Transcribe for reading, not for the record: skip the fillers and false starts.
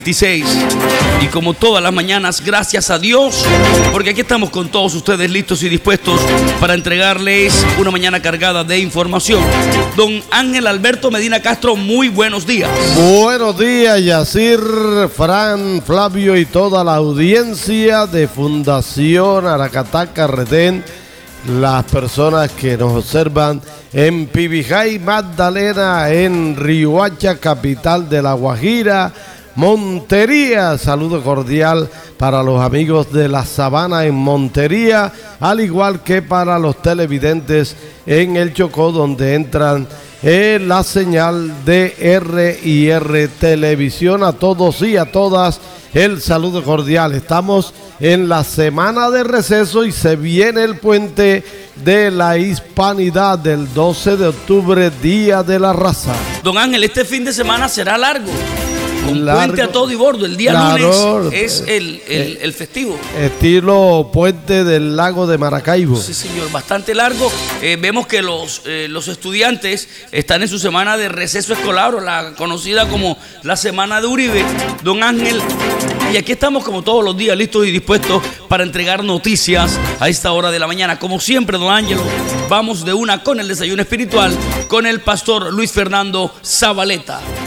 26. Y como todas las mañanas, gracias a Dios, porque aquí estamos con todos ustedes listos y dispuestos para entregarles una mañana cargada de información. Don Ángel Alberto Medina Castro, muy buenos días. Buenos días, Yacir, Fran, Flavio y toda la audiencia de Fundación Aracataca Retén, las personas que nos observan en Pibijay, Magdalena, en Riohacha, capital de La Guajira, Montería. Saludo cordial para los amigos de La Sabana en Montería, al igual que para los televidentes en el Chocó, donde entran la señal de R&R Televisión. A todos y a todas el saludo cordial. Estamos en la semana de receso y se viene el puente de la Hispanidad del 12 de octubre, Día de la Raza. Don Ángel, este fin de semana será largo, con puente a todo y bordo. El día lunes es el festivo. Estilo puente del lago de Maracaibo. Sí, señor, bastante largo. Vemos que los estudiantes están en su semana de receso escolar, o la conocida como la semana de Uribe. Don Ángel, y aquí estamos como todos los días, listos y dispuestos para entregar noticias a esta hora de la mañana. Como siempre, don Ángelo, vamos de una con el desayuno espiritual con el pastor Luis Fernando Zabaleta.